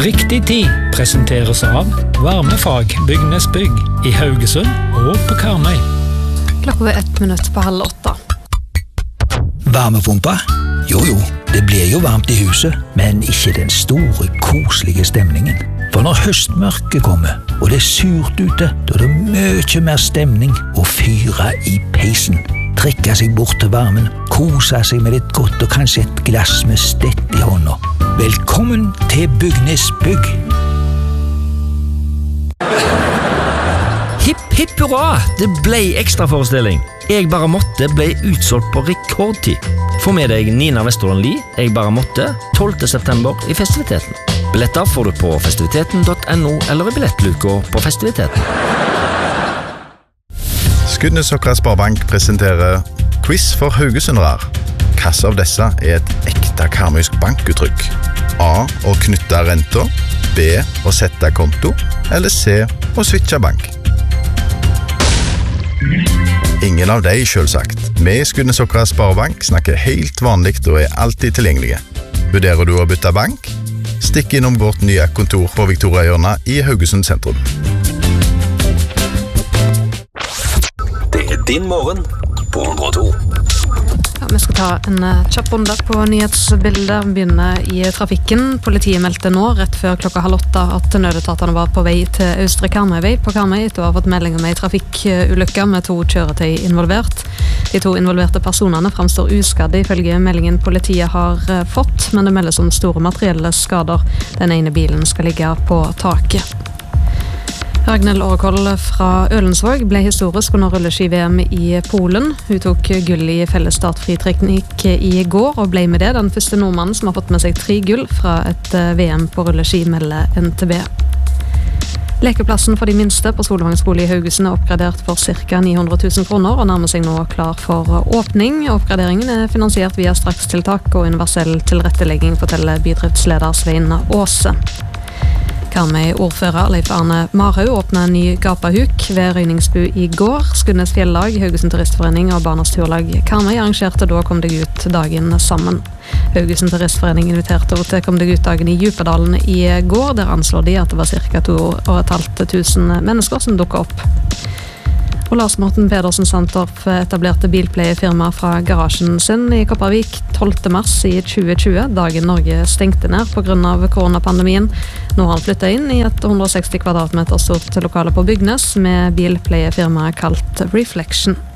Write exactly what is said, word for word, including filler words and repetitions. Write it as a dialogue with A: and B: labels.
A: Riktig tid presenteres av Varmefag Bygnes Bygg I Haugesund og på Karmøy.
B: Klokka er ett minutt på halv åtte.
C: Varmepumpa? Jo jo, det blir jo varmt I huset, men ikke den store, koselige stemningen. For når høstmørket kommer, og det er surt ute, da er det mye mer stemning å fyre I peisen. Trekke seg bort til varmen, kose seg med litt godt og kanskje et glass med stett I hånda. Velkommen til Bygnes Bygg!
D: Hipp, hipp, hurra! Det ble ekstraforestilling. Jeg bare måtte ble utsolgt på rekordtid. Få med deg Nina Westerlund Lie, Jeg bare måtte, tolvte september I festiviteten. Billetter får du på festiviteten punktum no eller I billettluka på festiviteten.
E: Skudenesokra Sparebank presenterer quiz for haugesundere. Hvilke av disse er et ekte karmøysk bankuttrykk? A. Å knytte renter, B. Å sette konto, eller C. Å switche bank. Ingen av de selvsagt. Vi I Skudenesokra Sparebank snakker helt vanligt og er alltid tilgjengelige. Vurderer du å bytte bank? Stikk innom vårt nye kontor på Victoriahjørnet I Haugesund sentrum.
F: Det er din morgen på hundre og to.
B: Ja, vi skal ta en uh, kjapp runde på nyhetsbildet. Vi begynner I trafikken. Politiet meldte nå, rett før klokka halv åtte, at nødetatene var på vei til Østre Karmøyvei på Karmøy, etter å ha fått melding om en trafikkulykke med to kjøretøy involvert. De to involverte personene fremstår uskadde ifølge meldingen politiet har uh, fått, men det meldes om store materielle skader. Den ene bilen skal ligge på taket. Ragnhild Årekoll fra Ølensvåg ble historisk under rulleski-VM I Polen. Hun tok gull I felles startfriteknikk I går, og ble med det den første nordmannen som har fått med seg tre gull fra et VM på rulleski, melder N T B. Lekeplassen for de minste på Solvangsskole I Haugesund er oppgradert for ca ni hundre tusen kroner, og nærmer seg nå klar for åpning. Oppgraderingen er finansiert via strakstiltak og universell tilrettelegging, forteller bydriftsleder Svein Åse. Karmøy ordfører Leif Arne Marhaug åpnet en ny gapahuk ved Røyningsbu I går. Skudenes Fjellag, Haugesund Turistforening og Barnas Turlag Karmøy arrangerte da Kom deg ut dagen sammen. Haugesund Turistforening inviterte til Kom deg ut dagen I Djupadalen I går. Der anslår de at det var ca to og et halvt tusen mennesker som dukket opp. Og Lars Morten Pedersen Sandtorp etablerte bilpleiefirma fra garasjen sin I Kopervik tolvte mars I tjue tjue, dagen Norge stengte ned på grunn av koronapandemien. Nå har han flyttet inn I et hundre og seksti kvadratmeter stort lokale på Bygnes med bilpleiefirma kalt Reflection.